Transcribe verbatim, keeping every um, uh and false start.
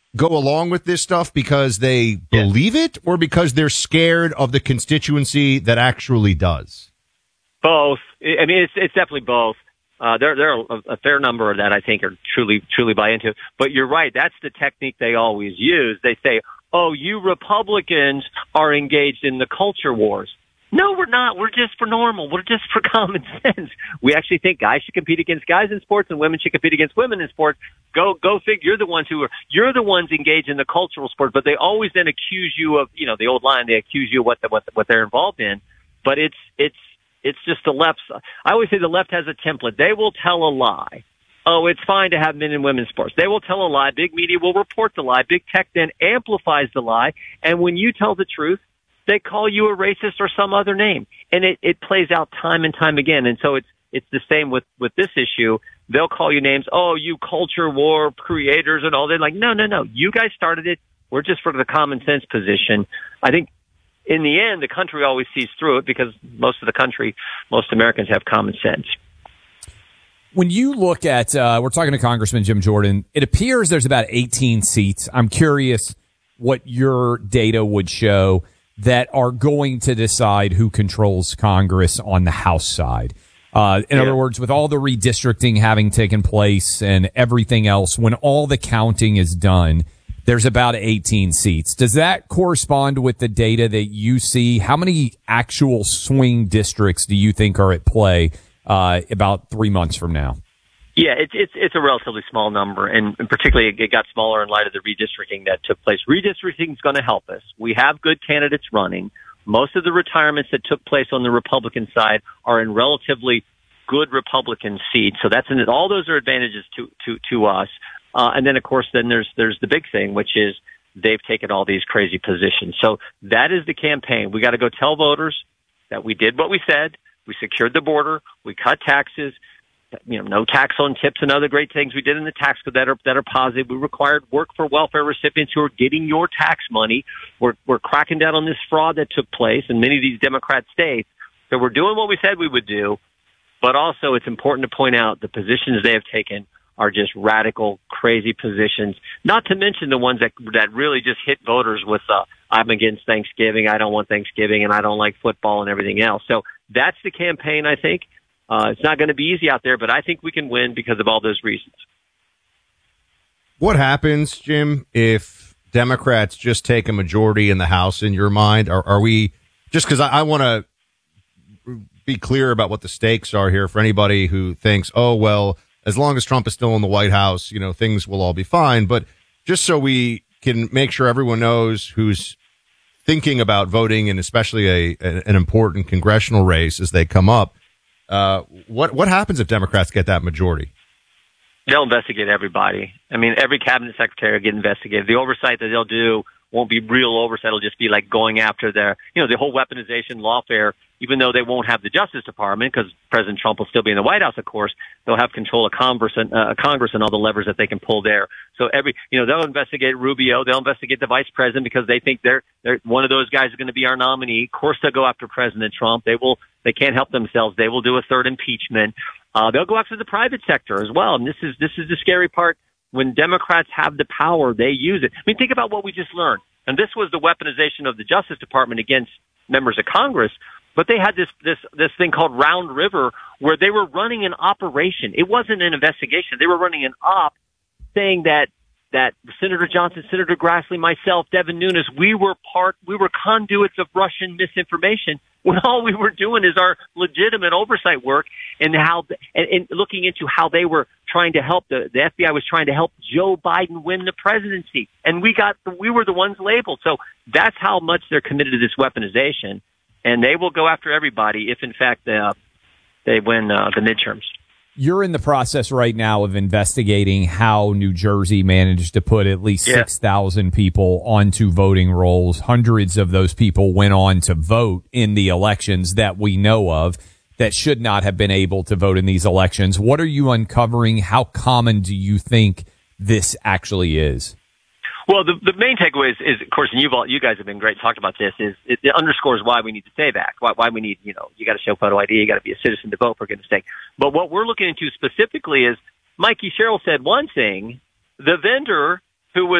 go along with this stuff because they Yeah. believe it or because they're scared of the constituency that actually does? Both. I mean, it's it's definitely both. Uh, there there are a, a fair number of that I think are truly truly buy into it. But you're right. That's the technique they always use. They say, "Oh, you Republicans are engaged in the culture wars." No, we're not. We're just for normal. We're just for common sense. We actually think guys should compete against guys in sports and women should compete against women in sports. Go, go figure. You're the ones who are, you're the ones engaged in the cultural sport, but they always then accuse you of, you know, the old line, they accuse you of what, the, what, what they're involved in. But it's, it's, it's just the left. I always say the left has a template. They will tell a lie. Oh, it's fine to have men and women's sports. They will tell a lie. Big media will report the lie. Big tech then amplifies the lie. And when you tell the truth, they call you a racist or some other name. And it, it plays out time and time again. And so it's, it's the same with, with this issue. They'll call you names. Oh, you culture war creators and all. They're like, no, no, no. You guys started it. We're just for the common sense position. I think in the end, the country always sees through it because most of the country, most Americans have common sense. When you look at, uh, we're talking to Congressman Jim Jordan, it appears there's about eighteen seats. I'm curious what your data would show that are going to decide who controls Congress on the House side. Uh, in yeah. other words, with all the redistricting having taken place and everything else, when all the counting is done, there's about eighteen seats. Does that correspond with the data that you see? How many actual swing districts do you think are at play uh, about three months from now? Yeah, it's it's it's a relatively small number, and, and particularly it got smaller in light of the redistricting that took place. Redistricting is going to help us. We have good candidates running. Most of the retirements that took place on the Republican side are in relatively good Republican seats, so that's in, all those are advantages to to to us. Uh, and then, of course, then there's there's the big thing, which is they've taken all these crazy positions. So that is the campaign. We got to go tell voters that we did what we said. We secured the border. We cut taxes. You know, no tax on tips and other great things we did in the tax code that are that are positive. We required work for welfare recipients who are getting your tax money. We're we're cracking down on this fraud that took place in many of these Democrat states. So we're doing what we said we would do, but also it's important to point out the positions they have taken are just radical, crazy positions. Not to mention the ones that that really just hit voters with uh, I'm against Thanksgiving, I don't want Thanksgiving, and I don't like football and everything else. So that's the campaign, I think. Uh, it's not going to be easy out there, but I think we can win because of all those reasons. What happens, Jim, if Democrats just take a majority in the House in your mind? Are, are we, just because I, I want to be clear about what the stakes are here for anybody who thinks, oh, well, as long as Trump is still in the White House, you know, things will all be fine. But just so we can make sure everyone knows who's thinking about voting, and especially a, a an important congressional race as they come up, Uh, what what happens if Democrats get that majority? They'll investigate everybody. I mean, every cabinet secretary will get investigated. The oversight that they'll do won't be real oversight. It'll just be like going after their, you know, the whole weaponization lawfare, even though they won't have the Justice Department because President Trump will still be in the White House, of course, they'll have control of Congress and, uh, Congress and all the levers that they can pull there. So every, you know, they'll investigate Rubio. They'll investigate the vice president because they think they're, they're one of those guys is going to be our nominee. Of course, they'll go after President Trump. They will, they can't help themselves. They will do a third impeachment. Uh, they'll go after the private sector as well. And this is, this is the scary part. When Democrats have the power, they use it. I mean, think about what we just learned. And this was the weaponization of the Justice Department against members of Congress. But they had this, this, this thing called Round River where they were running an operation. It wasn't an investigation. They were running an op saying that, that Senator Johnson, Senator Grassley, myself, Devin Nunes, we were part, we were conduits of Russian misinformation when all we were doing is our legitimate oversight work and how, and, and looking into how they were trying to help the, the F B I was trying to help Joe Biden win the presidency. And we got, we were the ones labeled. So that's how much they're committed to this weaponization. And they will go after everybody if, in fact, uh, they win uh, the midterms. You're in the process right now of investigating how New Jersey managed to put at least yeah. six thousand people onto voting rolls. Hundreds of those people went on to vote in the elections that we know of that should not have been able to vote in these elections. What are you uncovering? How common do you think this actually is? Well, the, the main takeaway is, is, of course, and you've all, you guys have been great talking about this, is it, it underscores why we need to stay back, why, why we need, you know, you got to show photo I D, you got to be a citizen to vote, for goodness sake. But what we're looking into specifically is, Mikey Sherrill said one thing, the vendor who was